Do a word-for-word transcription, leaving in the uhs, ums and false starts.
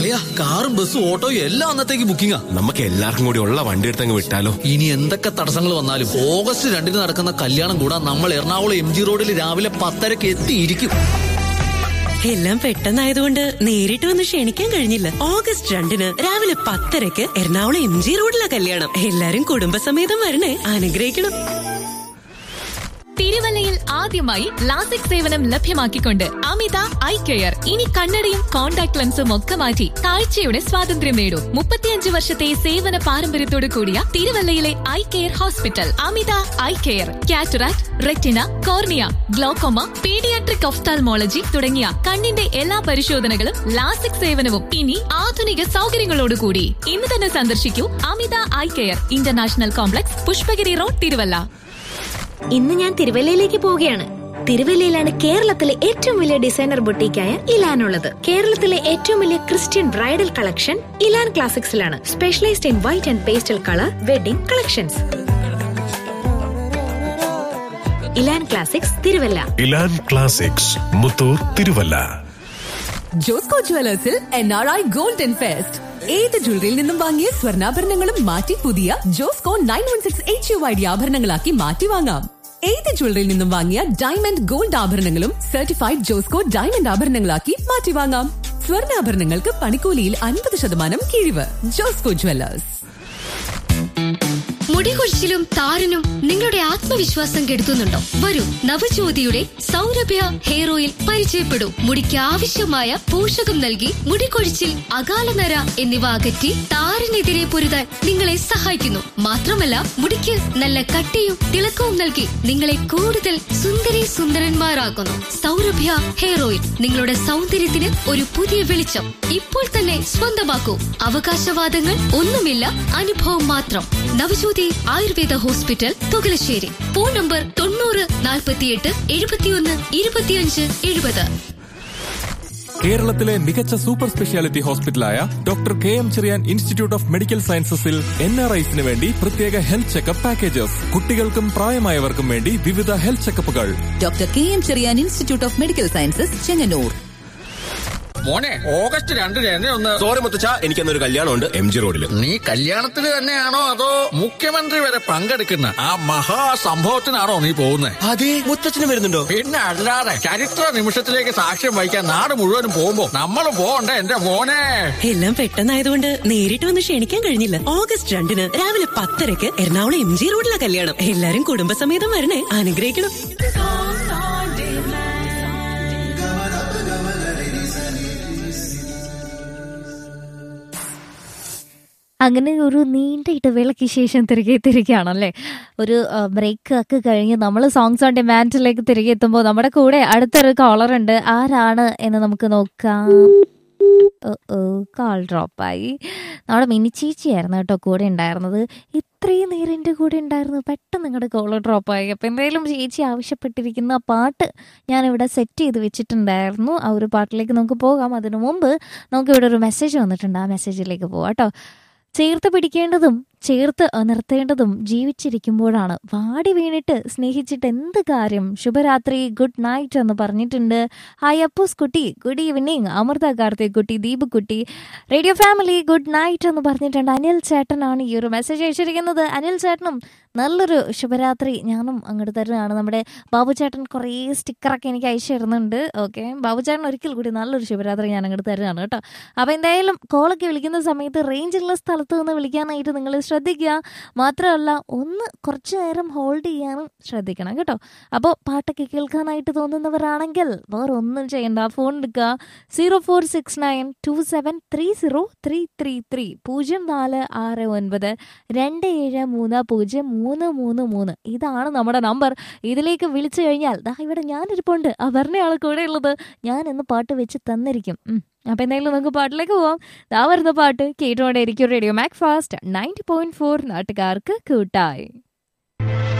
അളിയാ, കാറും ബസ്സും ഓട്ടോയും എല്ലാം അന്നത്തേക്ക് ബുക്കിംഗാ. നമുക്ക് എല്ലാവർക്കും കൂടി ഉള്ള വണ്ടി എടുത്തങ്ങ് വിട്ടാലോ? ഇനി എന്തൊക്കെ തടസ്സങ്ങൾ വന്നാലും ഓഗസ്റ്റ് രണ്ടിന് നടക്കുന്ന കല്യാണം കൂടാൻ നമ്മൾ എറണാകുളം എം ജി റോഡിൽ രാവിലെ പത്തരക്ക് എത്തിയിരിക്കും. എല്ലാം പെട്ടെന്നായതുകൊണ്ട് നേരിട്ട് വന്ന് ക്ഷണിക്കാൻ കഴിഞ്ഞില്ല. ഓഗസ്റ്റ് രണ്ടിന് രാവിലെ പത്തരക്ക് എറണാകുളം എം ജി റോഡിലെ കല്യാണം. എല്ലാരും കുടുംബസമേതം വരണേ, അനുഗ്രഹിക്കണം. തിരുവല്ലയിൽ ആദ്യമായി ലാസിക് സേവനം ലഭ്യമാക്കിക്കൊണ്ട് അമിത ഐ കെയർ. ഇനി കണ്ണടയും കോൺടാക്ട് ലെൻസും ഒക്കെ മാറ്റി കാഴ്ചയുടെ സ്വാതന്ത്ര്യം നേടൂ. മുപ്പത്തിയഞ്ച് വർഷത്തെ സേവന പാരമ്പര്യത്തോടു കൂടിയ തിരുവല്ലയിലെ ഐ കെയർ ഹോസ്പിറ്റൽ അമിത eye care. Cataract, retina, cornea, glaucoma, paediatric ophthalmology തുടങ്ങിയ കണ്ണിന്റെ എല്ലാ പരിശോധനകളും ലാസിക് സേവനവും ഇനി ആധുനിക സൗകര്യങ്ങളോടുകൂടി. ഇന്ന് തന്നെ സന്ദർശിക്കൂ അമിത eye care, international complex, Pushpagiri road, Thiruvalla. ഇന്ന് ഞാൻ തിരുവല്ലയിലേക്ക് പോവുകയാണ്. തിരുവല്ലയിലാണ് കേരളത്തിലെ ഏറ്റവും വലിയ ഡിസൈനർ ബൊട്ടീക്കായ ഇലാൻ ഉള്ളത്. കേരളത്തിലെ ഏറ്റവും വലിയ Christian bridal collection ഇലാൻ ക്ലാസിക്സിലാണ്. Specialised in white and pastel colour wedding collections. ഇലാൻ classics, Thiruvalla. ഇലാൻ classics, Muthoor, Thiruvalla. Josco ജുവലേഴ്സിൽ N R I golden fest. ഏത് ജ്വല്ലറിയിൽ നിന്നും വാങ്ങിയ സ്വർണ്ണാഭരണങ്ങളും മാറ്റി പുതിയ Josco nine one six H U I D ആഭരണങ്ങളാക്കി മാറ്റി വാങ്ങാം. ഏത് ജ്വല്ലറിയിൽ നിന്നും വാങ്ങിയ ഡയമണ്ട് ഗോൾഡ് ആഭരണങ്ങളും സർട്ടിഫൈഡ് ജോസ്കോ ഡയമണ്ട് ആഭരണങ്ങളാക്കി മാറ്റി വാങ്ങാം. സ്വർണ്ണാഭരണങ്ങൾക്ക് പണിക്കൂലിയിൽ അൻപത് ശതമാനം കിഴിവ്. ജോസ്കോ ജുവലേഴ്സ്. മുടികൊഴിച്ചിലും താരനും നിങ്ങളുടെ ആത്മവിശ്വാസം കെടുത്തുന്നുണ്ടോ? വരൂ, നവജ്യോതിയുടെ സൗരഭ്യ ഹെയർ ഓയിൽ പരിചയപ്പെടൂ. മുടിക്ക് ആവശ്യമായ പോഷകം നൽകി മുടികൊഴിച്ചിൽ, അകാലനര എന്നിവ അകറ്റി താരനെതിരെ പൊരുതാൻ നിങ്ങളെ സഹായിക്കുന്നു. മാത്രമല്ല, മുടിക്ക് നല്ല കട്ടിയും തിളക്കവും നൽകി നിങ്ങളെ കൂടുതൽ സുന്ദരി സുന്ദരന്മാരാക്കുന്നു. സൗരഭ്യ ഹെയർ ഓയിൽ നിങ്ങളുടെ സൗന്ദര്യത്തിന് ഒരു പുതിയ വെളിച്ചം. ഇപ്പോൾ തന്നെ സ്വന്തമാക്കൂ. അവകാശവാദങ്ങൾ ഒന്നുമില്ല, അനുഭവം മാത്രം. Navajyothi Ayurveda hospital, Thukalassery. Phone number തൊണ്ണൂറ് നാൽപ്പത്തിയെട്ട് എഴുപത്തിയൊന്ന് ഇരുപത്തിയഞ്ച് എഴുപത്. കേരളത്തിലെ മികച്ച super speciality ഹോസ്പിറ്റലായ doctor K M Cherian institute of medical സയൻസസിൽ N R ഐസിന് വേണ്ടി പ്രത്യേക ഹെൽത്ത് ചെക്കപ്പ് പാക്കേജസ്. കുട്ടികൾക്കും പ്രായമായവർക്കും വേണ്ടി വിവിധ health ചെക്കപ്പുകൾ. Doctor K M Cherian institute of medical sciences, Chengannur. മോനെ, ഓഗസ്റ്റ് രണ്ടിന് എന്നെ ഒന്ന്. സോറി മുത്തച്ഛ, എനിക്കൊന്നൊരു കല്യാണമുണ്ട് എം ജി റോഡിൽ. നീ കല്യാണത്തിന് തന്നെയാണോ അതോ മുഖ്യമന്ത്രി വരെ പങ്കെടുക്കുന്ന ആ മഹാസംഭവത്തിനാണോ നീ പോകുന്നത്? അതെ, മുത്തച്ഛനും വരുന്നുണ്ടോ? പിന്നെ അല്ലാതെ ചരിത്ര നിമിഷത്തിലേക്ക് സാക്ഷ്യം വഹിക്കാൻ നാട് മുഴുവനും പോകുമ്പോ നമ്മളും പോകണ്ടേ എന്റെ മോനെ? എല്ലാം പെട്ടെന്നായതുകൊണ്ട് നേരിട്ട് വന്ന് ക്ഷണിക്കാൻ കഴിഞ്ഞില്ല. ഓഗസ്റ്റ് രണ്ടിന് രാവിലെ പത്തരക്ക് എറണാകുളം എം ജി റോഡിലെ കല്യാണം. എല്ലാരും കുടുംബസമേതം വരണേ, അനുഗ്രഹിക്കണം. അങ്ങനെ ഒരു നീണ്ട ഇടവേളയ്ക്ക് ശേഷം തിരികെ തിരികെയാണല്ലേ. ഒരു ബ്രേക്ക് ഒക്കെ കഴിഞ്ഞ് നമ്മൾ സോങ്സ് ഓൺ ഡിമാൻഡിലേക്ക് തിരികെ എത്തുമ്പോൾ നമ്മുടെ കൂടെ അടുത്തൊരു കോളർ ഉണ്ട്. ആരാണ് എന്ന് നമുക്ക് നോക്കാം. കാൾ ഡ്രോപ്പായി. നമ്മുടെ മിനിച്ചേച്ചിയായിരുന്നു കേട്ടോ കൂടെ ഉണ്ടായിരുന്നത്. ഇത്രയും നേരം എൻ്റെ കൂടെ ഉണ്ടായിരുന്നു, പെട്ടെന്ന് നിങ്ങളുടെ കോളർ ഡ്രോപ്പായി. അപ്പം എന്തായാലും ചേച്ചി ആവശ്യപ്പെട്ടിരിക്കുന്ന പാട്ട് ഞാനിവിടെ സെറ്റ് ചെയ്ത് വെച്ചിട്ടുണ്ടായിരുന്നു. ആ ഒരു പാട്ടിലേക്ക് നമുക്ക് പോകാം. അതിനു മുമ്പ് നമുക്കിവിടെ ഒരു മെസ്സേജ് വന്നിട്ടുണ്ട്. ആ മെസ്സേജിലേക്ക് പോവാം കേട്ടോ. ചേർത്ത് പിടിക്കേണ്ടതും ചേർത്ത് നിർത്തേണ്ടതും ജീവിച്ചിരിക്കുമ്പോഴാണ്. വാടി വീണിട്ട് സ്നേഹിച്ചിട്ട് എന്ത് കാര്യം. ശുഭരാത്രി, ഗുഡ് നൈറ്റ് എന്ന് പറഞ്ഞിട്ടുണ്ട്. ഹായ് അപ്പൂസ് കുട്ടി, ഗുഡ് ഈവനിങ്. അമൃത കാർത്തിക് കുട്ടി, ദീപ് കുട്ടി, റേഡിയോ ഫാമിലി ഗുഡ് നൈറ്റ് എന്ന് പറഞ്ഞിട്ടുണ്ട്. അനിൽ ചേട്ടനാണ് ഈ ഒരു മെസ്സേജ് അയച്ചിരിക്കുന്നത്. അനിൽ ചേട്ടനും നല്ലൊരു ശുഭരാത്രി ഞാനും അങ്ങോട്ട് തരുന്നതാണ്. നമ്മുടെ ബാബു ചേട്ടൻ കുറേ സ്റ്റിക്കറൊക്കെ എനിക്ക് അയച്ചു തരുന്നുണ്ട്. ഓക്കെ, ബാബു ചേട്ടൻ ഒരിക്കൽ കൂടി നല്ലൊരു ശുഭരാത്രി ഞാൻ അങ്ങോട്ട് തരുന്നതാണ് കേട്ടോ. അപ്പോൾ എന്തായാലും കോളൊക്കെ വിളിക്കുന്ന സമയത്ത് റേഞ്ചുള്ള സ്ഥലത്ത് നിന്ന് വിളിക്കാനായിട്ട് നിങ്ങൾ ശ്രദ്ധിക്കുക. മാത്രമല്ല ഒന്ന് കുറച്ച് നേരം ഹോൾഡ് ചെയ്യാനും ശ്രദ്ധിക്കണം കേട്ടോ. അപ്പോൾ പാട്ടൊക്കെ കേൾക്കാനായിട്ട് തോന്നുന്നവരാണെങ്കിൽ വേറെ ഒന്നും ചെയ്യണ്ട, ഫോൺ എടുക്കുക. Zero four six nine to seven three zero three three three പൂജ്യം നാല് ആറ് ഒൻപത് രണ്ട് ഏഴ് മൂന്ന് പൂജ്യം മൂന്ന് മൂന്ന് മൂന്ന് ഇതാണ് നമ്മുടെ നമ്പർ. ഇതിലേക്ക് വിളിച്ചു കഴിഞ്ഞാൽ ദാ ഇവിടെ ഞാനിരിപ്പുണ്ട്, ആ പറഞ്ഞയാൾ കൂടെ ഉള്ളത്. ഞാൻ ഇന്ന് പാട്ട് വെച്ച് തന്നിരിക്കും. അപ്പം എന്തായാലും നമുക്ക് പാട്ടിലേക്ക് പോവാം. ദാ വരുന്ന പാട്ട് കേട്ടോണ്ടേ ഇരിക്കും. Radio Mac fast ninety point four നാട്ടുകാർക്ക് കൂട്ടായി.